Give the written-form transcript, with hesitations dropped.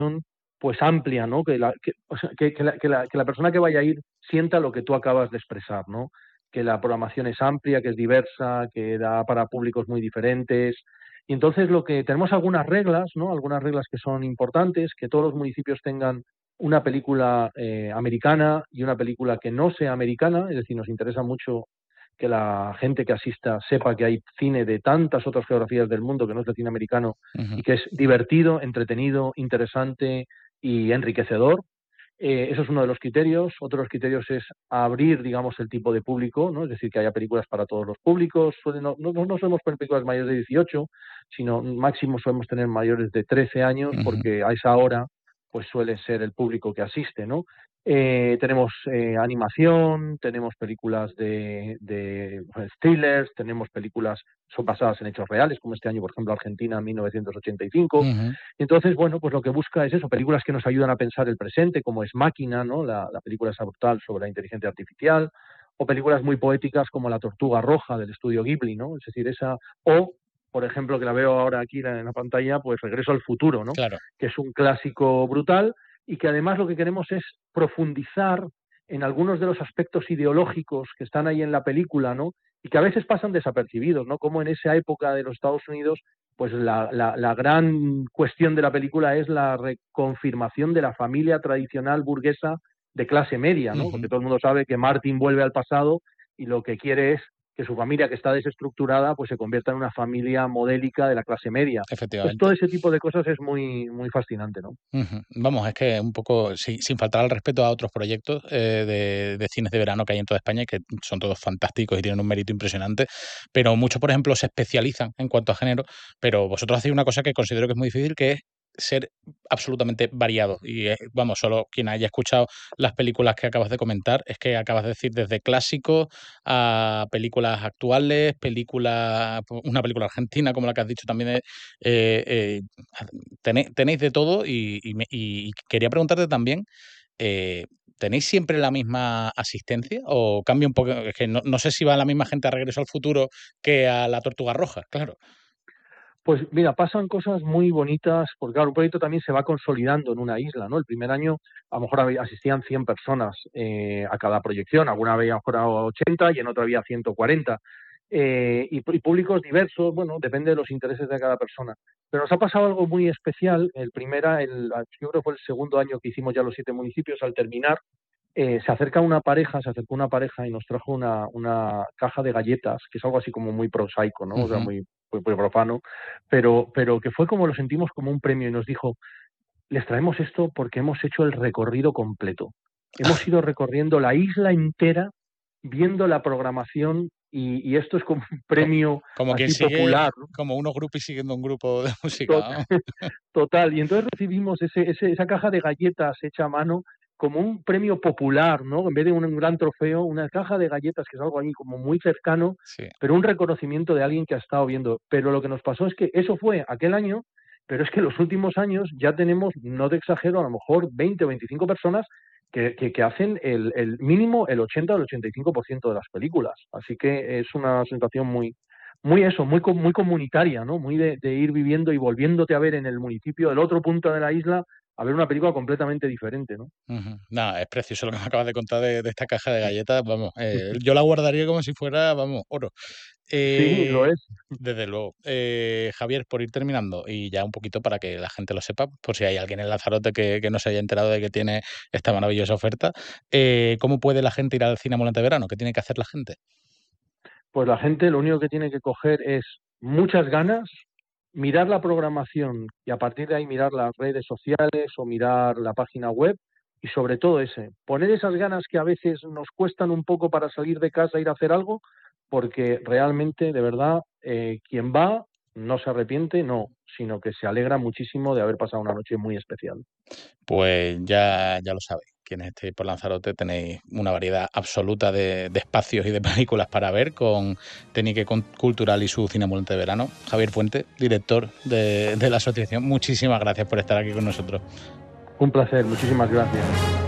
pues amplia, ¿no? O sea, que la persona que vaya a ir sienta lo que tú acabas de expresar, ¿no? Que la programación es amplia, que es diversa, que da para públicos muy diferentes. Y entonces lo que tenemos algunas reglas, ¿no? Algunas reglas que son importantes, que todos los municipios tengan una película americana y una película que no sea americana, es decir, nos interesa mucho que la gente que asista sepa que hay cine de tantas otras geografías del mundo que no es el cine americano Ujú. y que es divertido, entretenido, interesante y enriquecedor. Eso es uno de los criterios. Otro de los criterios es abrir, digamos, el tipo de público, ¿no? Es decir, que haya películas para todos los públicos. No solemos poner películas mayores de 18, sino máximo solemos tener mayores de 13 años, Ujú. porque a esa hora pues suele ser el público que asiste, ¿no? Tenemos animación, tenemos películas de thrillers, tenemos películas son basadas en hechos reales, como este año, por ejemplo, Argentina 1985. Ujú. Entonces, bueno, pues lo que busca es eso, películas que nos ayudan a pensar el presente, como es Máquina, ¿no? La película esa brutal sobre la inteligencia artificial, o películas muy poéticas como La Tortuga Roja del estudio Ghibli, ¿no? Es decir, o, por ejemplo, que la veo ahora aquí en la pantalla, pues Regreso al Futuro, ¿no? Claro. Que es un clásico brutal y que además lo que queremos es profundizar en algunos de los aspectos ideológicos que están ahí en la película, ¿no? Y que a veces pasan desapercibidos, ¿no? Como en esa época de los Estados Unidos pues la gran cuestión de la película es la reconfirmación de la familia tradicional burguesa de clase media, ¿no? Porque Ujú. todo el mundo sabe que Martin vuelve al pasado y lo que quiere es que su familia, que está desestructurada, pues se convierta en una familia modélica de la clase media. Entonces, todo Efectivamente. ese tipo de cosas es muy, muy fascinante, ¿no? Ujú. Vamos, es que un poco, sin faltar al respeto a otros proyectos de cines de verano que hay en toda España, y que son todos fantásticos y tienen un mérito impresionante, pero muchos, por ejemplo, se especializan en cuanto a género, pero vosotros hacéis una cosa que considero que es muy difícil, que es ser absolutamente variado. Y vamos, solo quien haya escuchado las películas que acabas de comentar, es que acabas de decir desde clásicos a películas actuales, una película argentina, como la que has dicho también, eh, tenéis de todo y quería preguntarte también, eh, ¿tenéis siempre la misma asistencia o cambia un poco? Es que no sé si va la misma gente a Regreso al Futuro que a La Tortuga Roja, claro. Pues mira, pasan cosas muy bonitas, porque claro, un proyecto también se va consolidando en una isla, ¿no? El primer año a lo mejor asistían 100 personas a cada proyección, alguna vez a lo mejor a 80 y en otra había 140. Y públicos diversos, bueno, depende de los intereses de cada persona. Pero nos ha pasado algo muy especial. Yo creo que fue el segundo año que hicimos ya los 7 municipios. Al terminar, se acercó una pareja y nos trajo una caja de galletas, que es algo así como muy prosaico, ¿no? O sea, Ujú. muy profano, pero que fue como lo sentimos como un premio y nos dijo, les traemos esto porque hemos hecho el recorrido completo. Hemos ido recorriendo la isla entera, viendo la programación y esto es como un Co premio como quien así sigue, popular, ¿no? como unos groupies siguiendo un grupo de música, To- vamos. Total. Y entonces recibimos esa caja de galletas hecha a mano como un premio popular, ¿no? En vez de un gran trofeo, una caja de galletas, que es algo ahí como muy cercano, Sí. pero un reconocimiento de alguien que ha estado viendo. Pero lo que nos pasó es que eso fue aquel año, pero es que en los últimos años ya tenemos, no te exagero, a lo mejor 20 o 25 personas que hacen el mínimo el 80 o el 85% de las películas. Así que es una sensación muy comunitaria, ¿no? Muy de ir viviendo y volviéndote a ver en el municipio, del otro punto de la isla, a ver una película completamente diferente, ¿no? Ujú. Nada, es precioso lo que me acabas de contar de esta caja de galletas, vamos, yo la guardaría como si fuera, vamos, oro. Sí, lo Eh, es. Desde luego. Javier, por ir terminando, y ya un poquito para que la gente lo sepa, por si hay alguien en Lanzarote que no se haya enterado de que tiene esta maravillosa oferta, ¿cómo puede la gente ir al cine ambulante de verano? ¿Qué tiene que hacer la gente? Pues la gente lo único que tiene que coger es muchas ganas, mirar la programación y a partir de ahí mirar las redes sociales o mirar la página web y sobre todo poner esas ganas que a veces nos cuestan un poco para salir de casa e ir a hacer algo, porque realmente, de verdad, quien va no se arrepiente, no, sino que se alegra muchísimo de haber pasado una noche muy especial. Pues ya lo sabéis. Quienes estéis por Lanzarote tenéis una variedad absoluta de espacios y de películas para ver con Técnica Cultural y su cine ambulante de verano. Javier Fuente, director de la asociación, muchísimas gracias por estar aquí con nosotros. Un placer, muchísimas gracias.